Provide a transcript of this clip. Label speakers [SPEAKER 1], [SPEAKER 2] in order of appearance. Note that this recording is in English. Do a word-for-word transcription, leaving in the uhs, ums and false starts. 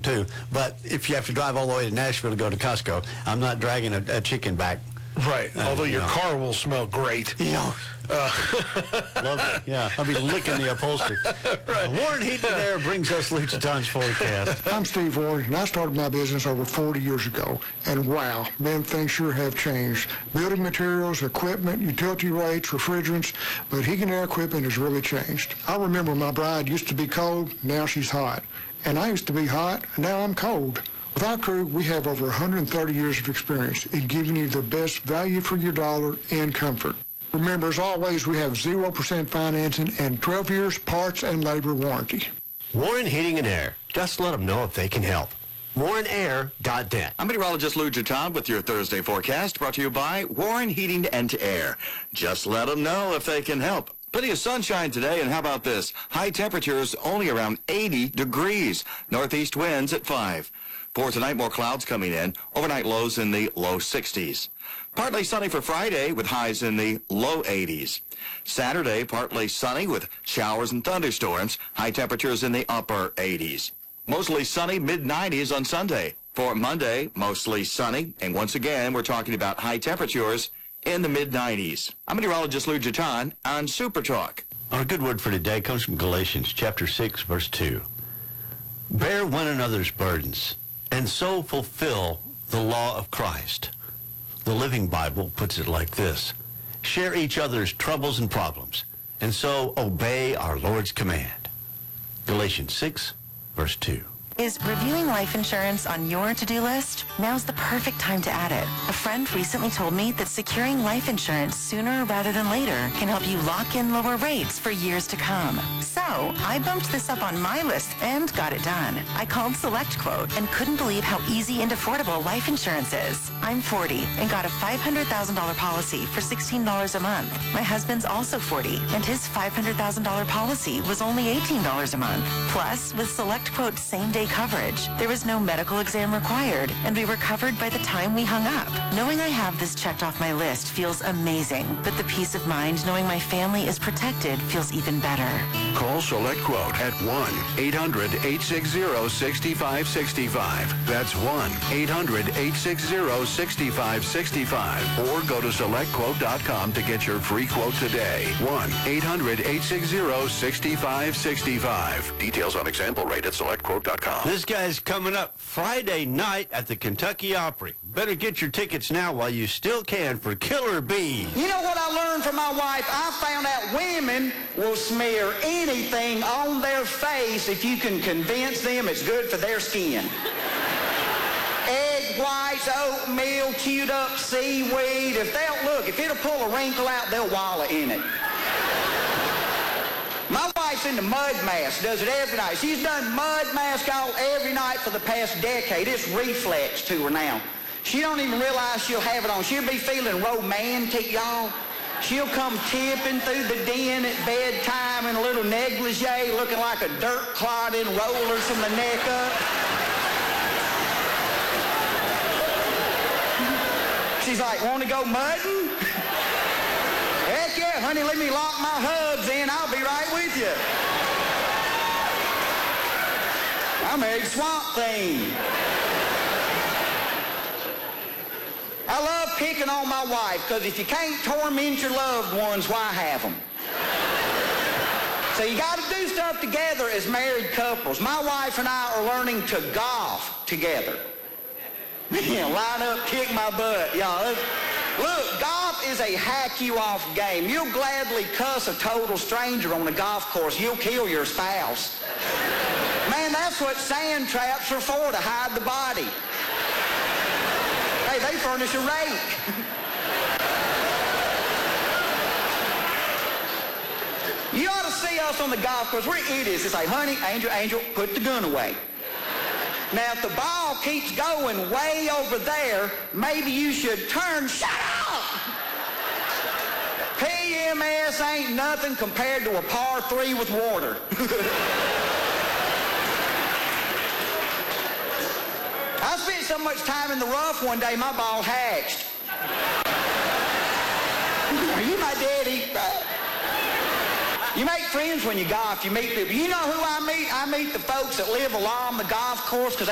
[SPEAKER 1] too. But if you have to drive all the way to Nashville to go to Costco, I'm not dragging a, a chicken back.
[SPEAKER 2] Right.
[SPEAKER 1] Uh,
[SPEAKER 2] Although your
[SPEAKER 1] know.
[SPEAKER 2] car will smell great.
[SPEAKER 1] You know.
[SPEAKER 2] Uh,
[SPEAKER 1] Love it. Yeah. I'll be licking the upholstery. Right. Warren Heating and Air brings us Luchaton's forecast.
[SPEAKER 3] I'm Steve Warren, and I started my business over forty years ago. And wow, man, things sure have changed. Building materials, equipment, utility rates, refrigerants, but heating and air equipment has really changed. I remember my bride used to be cold, now she's hot. And I used to be hot, now I'm cold. With our crew, we have over one hundred thirty years of experience in giving you the best value for your dollar and comfort. Remember, as always, we have zero percent financing and twelve years parts and labor warranty.
[SPEAKER 4] Warren Heating and Air. Just let them know if they can help. warren air dot net.
[SPEAKER 5] I'm meteorologist Lou Jaton with your Thursday forecast, brought to you by Warren Heating and Air. Just let them know if they can help. Plenty of sunshine today, and how about this? High temperatures only around eighty degrees. Northeast winds at five. For tonight, more clouds coming in. Overnight lows in the low sixties. Partly sunny for Friday with highs in the low eighties. Saturday, partly sunny with showers and thunderstorms. High temperatures in the upper eighties. Mostly sunny, mid nineties on Sunday. For Monday, mostly sunny. And once again, we're talking about high temperatures in the mid nineties. I'm meteorologist Lou Jaton on Super Talk.
[SPEAKER 1] Our good word for today comes from Galatians chapter six, verse two. Bear one another's burdens, and so fulfill the law of Christ. The Living Bible puts it like this: share each other's troubles and problems, and so obey our Lord's command. Galatians six, verse two.
[SPEAKER 6] Is reviewing life insurance on your to-do list? Now's the perfect time to add it. A friend recently told me that securing life insurance sooner rather than later can help you lock in lower rates for years to come. So I bumped this up on my list and got it done. I called SelectQuote and couldn't believe how easy and affordable life insurance is. I'm forty and got a five hundred thousand dollars policy for sixteen dollars a month. My husband's also forty, and his five hundred thousand dollars policy was only eighteen dollars a month. Plus, with SelectQuote's same-day coverage, there was no medical exam required, and we were covered by the time we hung up. Knowing I have this checked off my list feels amazing, but the peace of mind knowing my family is protected feels even better.
[SPEAKER 7] Call SelectQuote at one eight hundred eight six zero six five six five. That's one eight hundred eight six zero six five six five. Or go to select quote dot com to get your free quote today. one eight hundred eight six zero six five six five. Details on example rate at select quote dot com.
[SPEAKER 1] This guy's coming up Friday night at the Kentucky Opry. Better get your tickets now while you still can for Killer Bees.
[SPEAKER 8] You know what I learned from my wife? I found out women will smear anything on their face if you can convince them it's good for their skin. Egg whites, oatmeal, chewed up seaweed. If they'll look, if it'll pull a wrinkle out, they'll wallow in it. My wife's into mud mask, does it every night. She's done mud mask all every night for the past decade. It's reflex to her now. She don't even realize she'll have it on. She'll be feeling romantic, y'all. She'll come tipping through the den at bedtime in a little negligee, looking like a dirt clod in rollers from the neck up. She's like, want to go mudding? Heck yeah, honey, let me lock my hubs in. I'll be right with you. I married Swamp Thing. I love picking on my wife, because if you can't torment your loved ones, why have them? So you got to do stuff together as married couples. My wife and I are learning to golf together. Man, line up, kick my butt, y'all. Look, golf is a hack-you-off game. You'll gladly cuss a total stranger on a golf course. You'll kill your spouse. Man, that's what sand traps are for, to hide the body. Hey, they furnish a rake. You ought to see us on the golf course. We're idiots. It's like, honey, Angel, Angel, put the gun away. Now, if the ball keeps going way over there, maybe you should turn. Shut up! P M S ain't nothing compared to a par three with water. I spent so much time in the rough one day, my ball hatched. Are you my daddy? You make friends when you golf. You meet people. You know who I meet? I meet the folks that live along the golf course, because